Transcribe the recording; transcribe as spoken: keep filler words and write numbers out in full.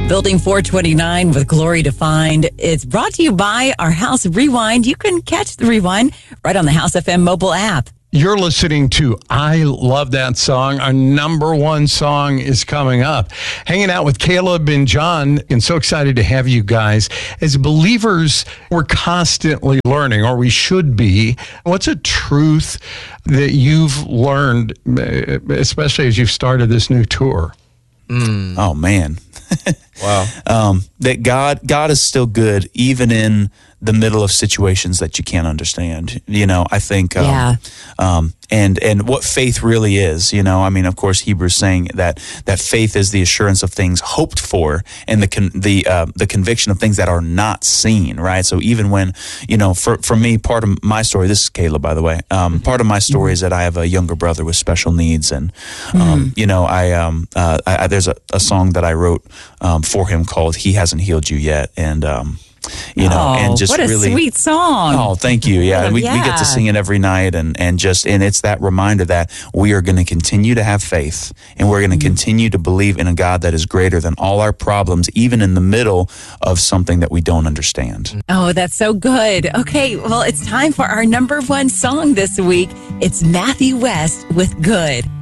Building four twenty-nine with Glory Defined. It's brought to you by our House Rewind. You can catch the Rewind right on the House F M mobile app. You're listening to I Love That Song. Our number one song is coming up. Hanging out with Caleb and John, and so excited to have you guys. As believers, we're constantly learning, or we should be. What's a truth that you've learned, especially as you've started this new tour? Mm. Oh, man. Wow. Um, that God, God is still good, even in the middle of situations that you can't understand. You know, I think, um, yeah. um, and, and what faith really is, you know, I mean, of course, Hebrews saying that, that faith is the assurance of things hoped for and the, con- the, uh, the conviction of things that are not seen, right? So even when, you know, for, for me, part of my story, this is Caleb, by the way, um, part of my story is that I have a younger brother with special needs. And, um, mm. you know, I, um, uh, I, I there's a, a song that I wrote, um, for him called He Hasn't Healed You Yet. And, um, you know, oh, and just what a really sweet song. Oh, thank you. Yeah. And we, yeah. we get to sing it every night and, and just, and it's that reminder that we are going to continue to have faith and we're going to mm-hmm. continue to believe in a God that is greater than all our problems, even in the middle of something that we don't understand. Oh, that's so good. Okay. Well, it's time for our number one song this week. It's Matthew West with Good.